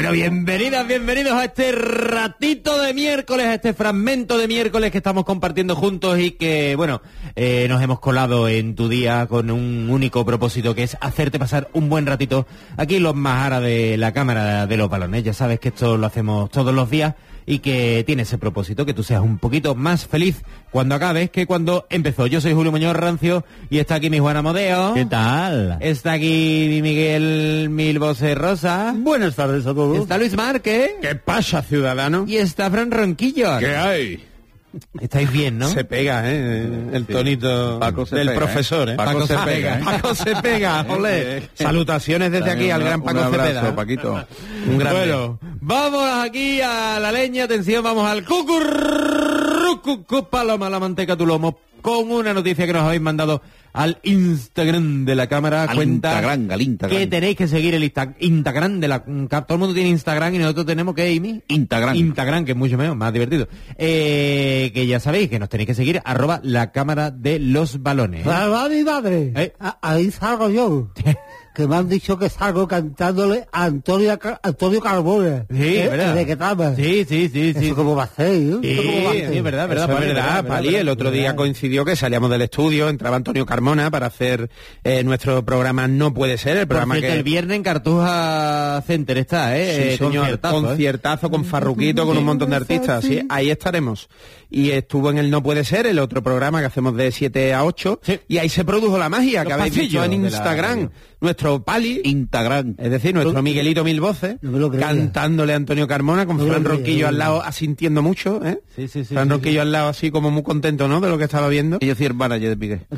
Bueno, bienvenidos a este ratito de miércoles, a este fragmento de miércoles que estamos compartiendo juntos y que, bueno, nos hemos colado en tu día con un único propósito, que es hacerte pasar un buen ratito aquí los Majara de la Cámara de los Balones. Ya sabes que esto lo hacemos todos los días y que tiene ese propósito, que tú seas un poquito más feliz cuando acabes que cuando empezó. Yo soy Julio Muñoz Rancio y está aquí mi Juan Amodeo. ¿Qué tal? Está aquí mi Miguel Milbose Rosa. Buenas tardes a todos. Está Luis Márquez. ¿Qué pasa, ciudadano? Y está Fran Ronquillo. ¿Qué hay? Estáis bien, ¿no? Se pega, el sí. tonito del profesor, Paco se pega. Paco se pega, olé. Salutaciones desde aquí al gran Paco Cepeda. Paquito. Un gran Bueno, vamos aquí a la leña, atención, vamos al cucurrucucu, paloma la manteca tu lomo, con una noticia que nos habéis mandado al Instagram de la Cámara. Al Cuenta Instagram. que tenéis que seguir el Instagram de la... Todo el mundo tiene Instagram y nosotros tenemos que, Amy, Instagram, que es mucho mejor, más divertido. Que ya sabéis que nos tenéis que seguir, @la Cámara de los Balones. ¡Va mi madre! Ahí salgo yo. Que me han dicho que salgo cantándole a Antonio Carbona. Sí, ¿verdad? ¿De qué trama? Sí. ¿Eso cómo va a ser? Sí, es verdad, Eso es verdad, Pali. El otro día coincidió que salíamos del estudio, entraba Antonio Carmona para hacer nuestro programa No Puede Ser, el programa que el viernes en Cartuja Center está, Sí, señor, conciertazo con Farruquito, con un montón de artistas, sí, ahí estaremos. Y estuvo en el No Puede Ser, el otro programa que hacemos de 7 a 8, sí. Y ahí se produjo la magia que habéis visto en de Instagram. Nuestro Pali, Instagram. es decir, nuestro Miguelito Mil Voces, cantándole a Antonio Carmona, con Fran Ronquillo al lado, asintiendo mucho, ¿eh? Sí. Fran Ronquillo al lado, así como muy contento, ¿no?, de lo que estaba viendo. Y yo soy el manager de Piqué.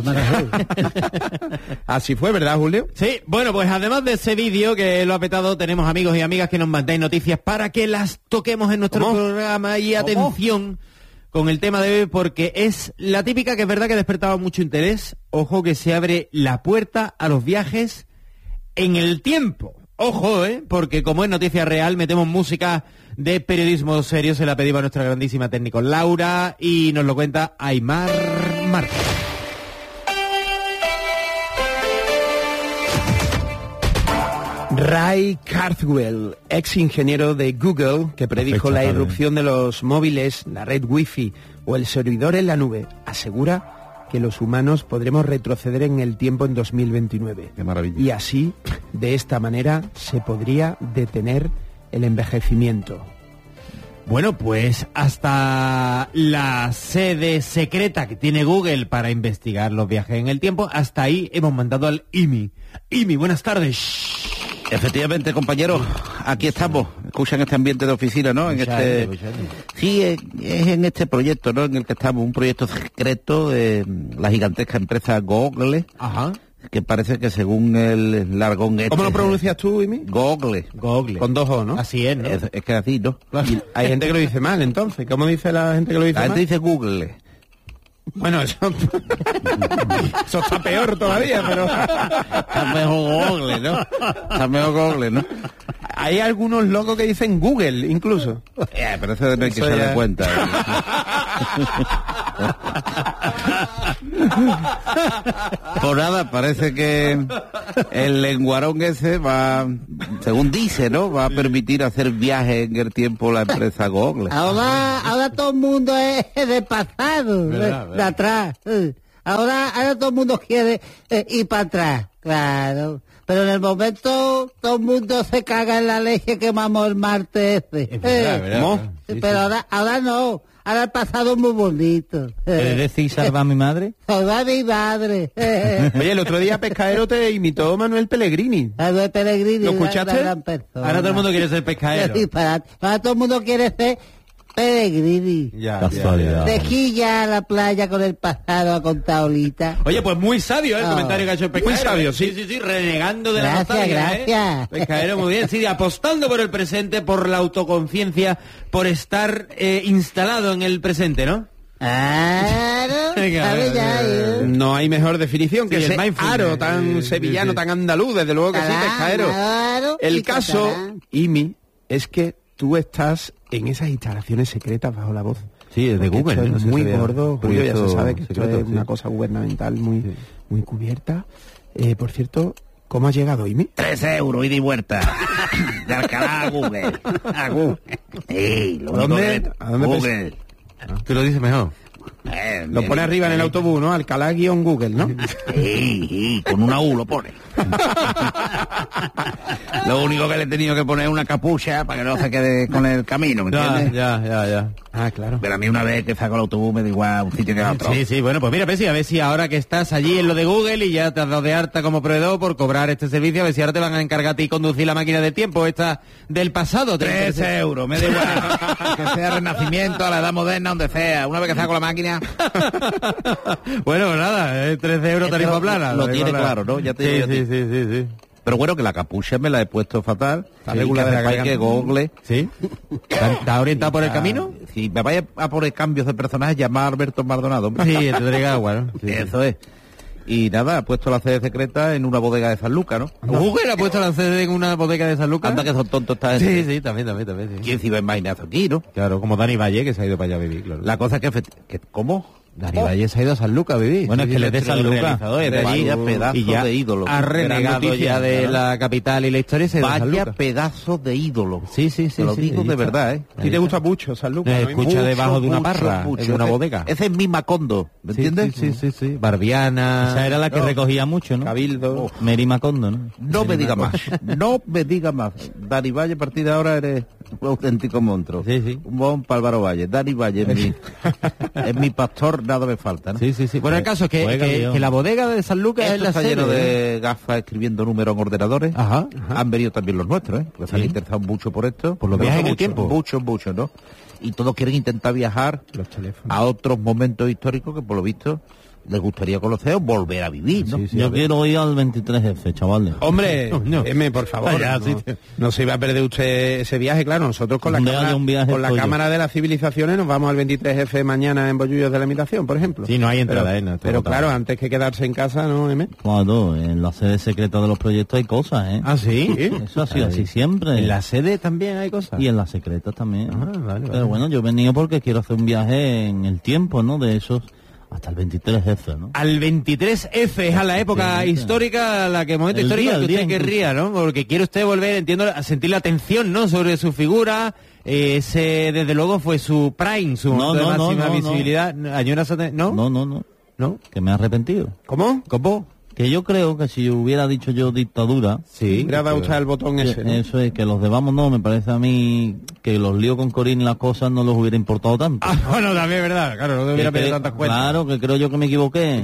Así fue, ¿verdad, Julio? Sí, bueno, pues además de ese vídeo que lo ha petado, tenemos amigos y amigas que nos mandáis noticias para que las toquemos en nuestro programa. Y atención con el tema de hoy, porque es la típica que es verdad que ha despertado mucho interés. Ojo que se abre la puerta a los viajes en el tiempo. Ojo, porque como es noticia real, metemos música de periodismo serio, se la pedimos a nuestra grandísima técnico Laura y nos lo cuenta Aymar Márquez. Ray Kurzweil, ex ingeniero de Google, que predijo la irrupción de los móviles, la red Wi-Fi o el servidor en la nube, asegura que los humanos podremos retroceder en el tiempo en 2029. Qué maravilla. Y así, de esta manera, se podría detener el envejecimiento. Bueno, pues hasta la sede secreta que tiene Google para investigar los viajes en el tiempo, hasta ahí hemos mandado al IMI. IMI, buenas tardes. Efectivamente, compañeros, aquí estamos. Escuchan este ambiente de oficina, ¿no? Escuchadme. Sí, es en este proyecto, ¿no?, en el que estamos, un proyecto secreto de la gigantesca empresa Google. Ajá. Que parece que según el largón ¿Cómo lo pronuncias tú, Imi? Google. Con 2 O, ¿no? Así es, ¿no? Es que así, ¿no? Y hay gente que lo dice mal, entonces. ¿Cómo dice la gente que lo dice La mal? gente dice Google. Bueno, eso está peor todavía, pero... Está mejor Google, ¿no? Está mejor Google, ¿no? Hay algunos locos que dicen Google, incluso. Pero eso no hay que se dé cuenta. Por nada, parece que el lenguarón ese va, según dice, ¿no?, va a permitir hacer viajes en el tiempo la empresa Google. Ahora todo el mundo es de pasado, de atrás. Ahora todo el mundo quiere ir para atrás, claro. Pero en el momento todo el mundo se caga en la leche que mamó el martes ese. Es verdad. ¿Cómo? Pero ahora no. Ahora el pasado es muy bonito. ¿Quieres decir salva a mi madre? Salva a mi madre. Oye, el otro día Pescadero te imitó Manuel Pellegrini. Manuel Pellegrini. ¿Lo escuchaste? Una gran persona. Ahora todo el mundo quiere ser pescadero. Ahora todo el mundo quiere ser Pellegrini. Casualidad. De aquí ya a la playa con el pasado a contar ahorita. Oye, pues muy sabio el comentario que ha hecho el pescadero. Muy sabio, sí. Sí, renegando de Gracias, la nostalgia, gracias. Pescadero, muy bien. Sí, apostando por el presente, por la autoconciencia, por estar instalado en el presente, ¿no? Claro, Venga, ¿sabe ya? No hay mejor definición que Sí, el ese mindfulness. aro tan sevillano, tan andaluz, desde luego que sí, Pescadero. Claro, El y caso, contará. Imi, es que tú estás en esas instalaciones secretas bajo la voz. Sí, es de Porque Google. esto es No sé si muy sabía. gordo, Julio, ya se Proyecto sabe que esto secreto, es sí. una cosa gubernamental muy cubierta. Por cierto, ¿Cómo has llegado, Imi? 3 euros ida y vuelta. De Alcalá a Google. A Google. Lo ¿Dónde? ¿A dónde Google. Tú lo dices mejor. Lo pone arriba en el autobús, ¿no? Alcalá-Google, ¿no? Con una U lo pone. Lo único que le he tenido que poner es una capucha para que no se quede con el camino, ¿me entiendes? Ya. Ah, claro. Pero a mí una vez que saco el autobús me da igual un sitio que otro. Sí, bueno, pues mira, Pesi, a ver si ahora que estás allí en lo de Google y ya te has dado de harta como proveedor por cobrar este servicio, a ver si ahora te van a encargar a ti conducir la máquina del tiempo, esta del pasado. 3 euros, me da igual. Que sea Renacimiento, a la edad moderna, donde sea. Una vez que saco la máquina... Bueno, pues nada, 13 euros tarifa plana. Lo tiene claro, ¿no? Ya te digo yo a ti. Sí. Pero bueno, que la capucha me la he puesto fatal. Está regular de la que Google... ¿Sí? ¿Está orientado por el camino? Si me vaya a poner cambios de personajes, llamar a Alberto Maldonado. Hombre. Sí, te traiga agua, ¿no? Sí. Eso es. Y nada, ha puesto la sede secreta en una bodega de San Lucas, ¿no? ¿Google ha puesto la sede en una bodega de San Lucas? Anda que son tontos esta gente. Sí, también. Sí. ¿Quién se iba a imaginar eso aquí, no? Claro, como Dani Valle, que se ha ido para allá a vivir, claro. La cosa es que ¿cómo? Dani Valle se ha ido a San Lucas a vivir. Bueno, es que le de San Lucas. Vaya pedazo y ya de ídolo. Ha renegado ya de la capital y la historia y se ha ido a San Vaya Lucas. pedazo de ídolo. Sí. Te lo digo de verdad, ¿eh? ¿A ti te gusta mucho San Lucas? ¿no? Escucha debajo de una parra, en una bodega. Ese es mi Macondo, ¿me entiendes? Sí. Barbiana. Esa era la que recogía mucho, ¿no? Cabildo. Mary Macondo, ¿no? No me diga más. No me diga más. Dani Valle, a partir de ahora eres un auténtico monstruo. Sí. Un bon para Álvaro Valle. Dani Valle es mi pastor, nada me falta, ¿no? Sí. Bueno, el caso es que la bodega de San Lucas Esto es la está sede lleno de gafas escribiendo números en ordenadores. Ajá. Han venido también los nuestros, ¿eh? Porque se han interesado mucho por esto. Por los Pero viajes en el muchos, tiempo. Muchos, ¿no? Y todos quieren intentar viajar Los teléfonos. a otros momentos históricos que por lo visto les gustaría conocer o volver a vivir, ¿no? Yo quiero ir al 23F, chavales. Hombre, No. M, por favor. Vaya, no, sí. no se iba a perder usted ese viaje, claro. Nosotros con la Donde haya cámara, un viaje con la estoy yo. cámara de las civilizaciones nos vamos al 23F mañana en Bollullos de la Imitación, por ejemplo. Sí, no hay entrada, Pero, no, está pero agotado. claro, antes que quedarse en casa, ¿no, M? Claro, en la sede secreta de los proyectos hay cosas, ¿eh? Ah, sí. Eso ha sido así siempre. En la sede también hay cosas. Y en las secretas también. Ah, vale. Pero bueno, yo he venido porque quiero hacer un viaje en el tiempo, ¿no? De esos hasta el 23F, ¿no? Al 23F es a la época histórica, a la que momento El histórico día, que el día usted querría, ¿no? Porque quiere usted volver, entiendo, a sentir la atención, ¿no? Sobre su figura. Ese, desde luego, fue su prime, su No, momento de no, máxima no, visibilidad. ¿No? No. ¿No? Que me he arrepentido. ¿Cómo? ¿Cómo? Que yo creo que si hubiera dicho yo dictadura, Sí. Le ha dado usted el botón ese, ¿no? eso es que los de Vamos no, me parece a mí que los líos con Corín y las cosas no los hubiera importado tanto. Ah, bueno, también es verdad. Claro, no debiera pedir tantas cuentas. Claro, que creo yo que me equivoqué.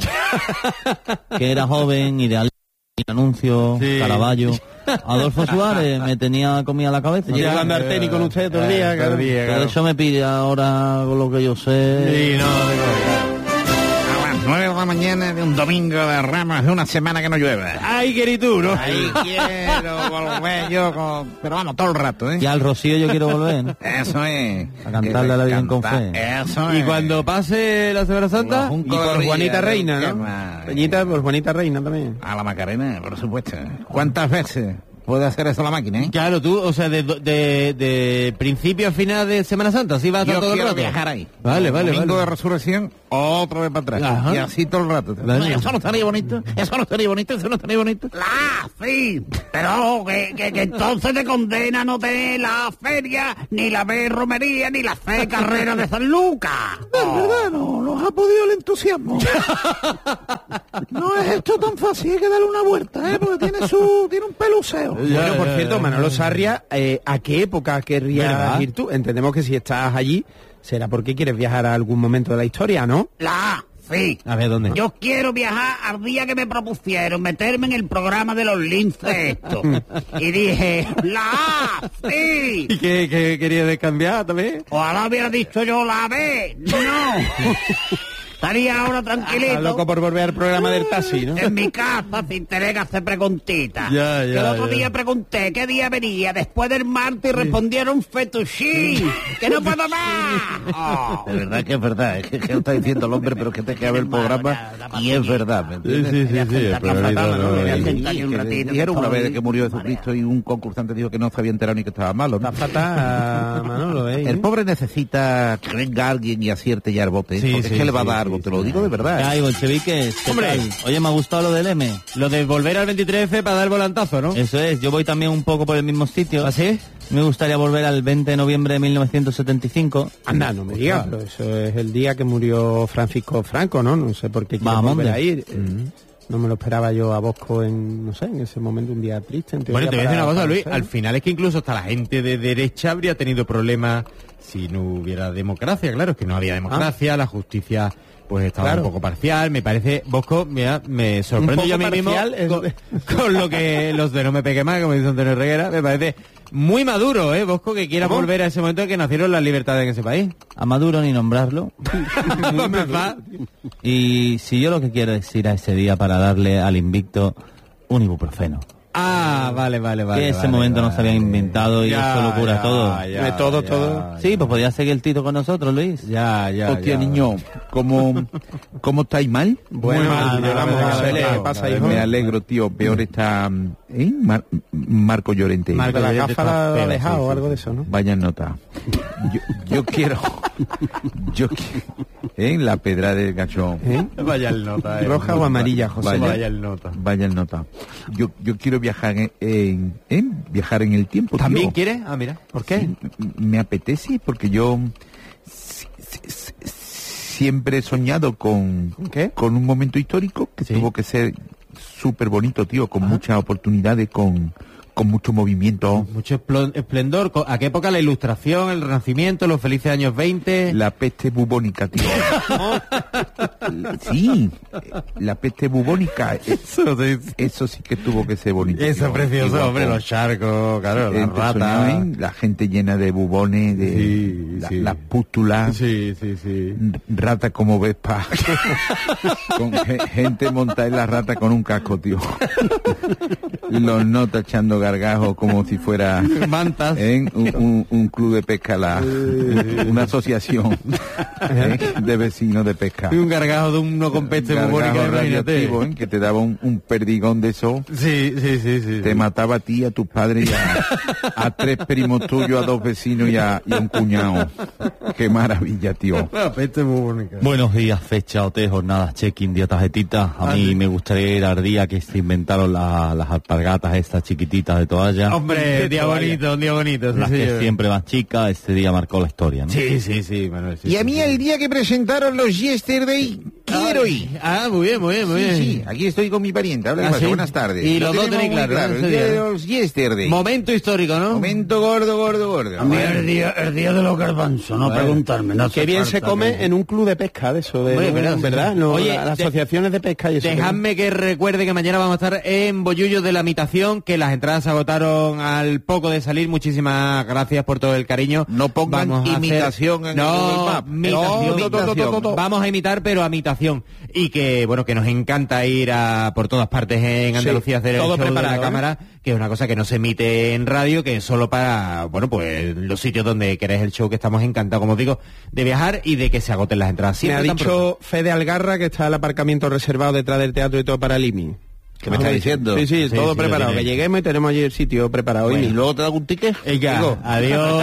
Que era joven, ideal, anuncio, Sí. Caravaggio. Adolfo Suárez me tenía comida la cabeza. Llego a andar tenis con usted todo el día, todo claro. el día, Por claro. eso me pide ahora con lo que yo sé. Sí, no, A las 9 de la mañana de un domingo de Ramos, de una semana que no llueve. Ay, querí tú, ¿no? Ahí quiero volver yo, pero vamos, todo el rato, ¿eh? Ya al Rocío yo quiero volver, ¿no? Eso es. A cantarle a la Virgen con fe. Eso es. Y cuando pase la Semana Santa, Los Y juncos por de Juanita Ría, Reina, ¿qué ¿no? más? Peñita, por Juanita Reina también. A la Macarena, por supuesto. ¿Cuántas veces puede hacer eso la máquina, eh? claro, tú, o sea, de principio a final de Semana Santa, ¿sí vas a estar Yo todo el quiero rato? viajar ahí. Vale. Domingo de Resurrección, otra vez para atrás. Ajá. Y así todo el rato. Vale. Eso no estaría bonito. Eso no estaría bonito. Sí. Pero que entonces te condena no tener la feria, ni la B romería, ni la fe carrera de San Lucas. Es verdad, no nos ha podido el entusiasmo. No es esto tan fácil, hay que darle una vuelta, porque tiene un peluseo. Bueno, por cierto, Manolo Sarria, ¿a qué época querrías ¿Verdad? ir tú? Entendemos que si estás allí, será porque quieres viajar a algún momento de la historia, ¿no? Sí. A ver, ¿dónde? Yo quiero viajar al día que me propusieron, meterme en el programa de los linces esto. Y dije, sí. ¿Y qué querías cambiar también? Ojalá hubiera dicho yo la B. No. Estaría ahora Estás tranquilito. loco por volver al programa del taxi, ¿no? En mi casa sin tener que hacer preguntitas. Ya, Que el otro ya. día pregunté qué día venía después del martes y respondieron fettuccine. ¡Que no puedo más! De verdad que es verdad. Es que lo está diciendo el hombre, pero que te queda ver el programa y es verdad. ¿Me entiendes? el programita Dijeron una vez que murió Jesucristo y un concursante dijo que no se había enterado ni que estaba malo, ¿no? Está fatal, Manolo, ¿eh? El pobre necesita que venga alguien y acierte ya el bote. Sí, porque sí, es que le va a sí, dar sí. algo te lo digo de verdad. Ay, bolcheviques, ¿qué Hombre. tal? Oye, me ha gustado lo del M. Lo de volver al 23F para dar el volantazo, ¿no? Eso es, yo voy también un poco por el mismo sitio. ¿Así? Me gustaría volver al 20 de noviembre de 1975. Anda, no me digas, pero eso es el día que murió Francisco Franco, ¿no? No sé por qué quiero Vamos, volver a hombre. ir. No me lo esperaba yo a Bosco en, no sé, en ese momento, un día triste. En Bueno, teoría, te voy a decir una cosa, para Luis. ser. Al final es que incluso hasta la gente de derecha habría tenido problemas si no hubiera democracia. Claro, es que no había democracia, la justicia pues estaba Claro. un poco parcial. Me parece, Bosco, mira, me sorprendo Un yo a poco mí mismo parcial es- con lo que los de No me pegue más, como dice Antonio Reguera, me parece muy maduro, Bosco, que quiera ¿Cómo? volver a ese momento en que nacieron las libertades en ese país. A Maduro ni nombrarlo. ¿Verdad? Y si yo lo que quiero es ir a ese día para darle al invicto un ibuprofeno. Ah, vale. Que ese momento no se había inventado y eso lo cura todo. Todo. Sí, pues podía seguir el Tito con nosotros, Luis. Ya. Hostia, niño, ¿cómo estáis mal? Bueno, mal, lloramos, mal, José, mal, ¿qué pasa, mal, hijo? Me alegro, tío. Peor está Marco Llorente. Marco De la Llorente gafa está la ha feo, dejado sí, o sí, algo sí. de eso, ¿no? Vaya nota. Yo quiero... la pedra del gachón. Vaya el nota. ¿Roja o amarilla, José? Vaya el nota. Vaya el nota. Yo quiero viajar viajar en el tiempo, tío. ¿También quieres? Ah, mira. ¿Por qué? Sí, me apetece porque yo siempre he soñado con ¿Qué? con un momento histórico que Sí. tuvo que ser súper bonito, tío, con muchas oportunidades, con mucho movimiento. Mucho esplendor. ¿A qué época? La Ilustración, el Renacimiento, los felices años 20. La peste bubónica, tío. Sí, la peste bubónica. Eso sí que tuvo que ser bonito. Eso tío. es precioso, Igual hombre, con- los charcos, claro, las Entre ratas. soñado, la gente llena de bubones, de Sí, sí. las pústulas, Sí. rata como Vespa, con gente montada en la rata con un casco, tío. Los notas echando gargajos como si fuera Mantas. un club de pesca, una asociación de vecinos de pesca. Y un gargajo de uno con peste bubónica, Gargajo imagínate. radioactivo, que te daba un perdigón de eso. Sí. Te mataba a ti, a tus padres, y a 3 primos tuyos, a 2 vecinos y a un cuñado. Qué maravilla, tío. La peste bubónica. Buenos días, fecha, hotel, jornadas, check-in, día tarjetita. A mí me gustaría ir al día que se inventaron las alpargatas estas chiquititas de toalla. Hombre, un día bonito, sí, Las que señor. siempre más chicas, este día marcó la historia, ¿no? Sí, Manuel. Sí, Y a sí, mí sí. el día que presentaron los Yesterday, quiero ir. Ah, muy bien. Sí, aquí estoy con mi pariente. Habla, Ah, ¿qué pasa? ¿sí? Buenas tardes. Y Lo los dos tenemos tenéis muy claro, ¿no? el Ese día día. de los Yesterday. Momento histórico, ¿no? Momento gordo. A mí el día de los garbanzos, no preguntarme. No Qué hace bien se falta come que- en un club de pesca de eso, Hombre, ¿verdad? ¿verdad? No, Oye, las asociaciones de pesca y eso. Dejadme que recuerde que mañana vamos a estar en Bollullos de la Imitación, que las entradas se agotaron al poco de salir. Muchísimas gracias por todo el cariño. No pongan Vamos a hacer- imitación en el Google No, Maps. imitación. No. Vamos a imitar, pero a imitación. Y que, bueno, que nos encanta ir por todas partes en Andalucía a hacer el todo show de preparado, la cámara, que es una cosa que no se emite en radio, que es solo para, bueno, pues los sitios donde queréis el show, que estamos encantados, como os digo, de viajar y de que se agoten las entradas. Me ha Siempre tan pronto. dicho Fede Algarra que está el aparcamiento reservado detrás del teatro y todo para el IMI. ¿Qué me está diciendo? Sí, Sí, todo sí, preparado. lo Que tiene. lleguemos y tenemos allí el sitio preparado. ¿Y IMI. luego te da un ticket? Venga, Digo, adiós.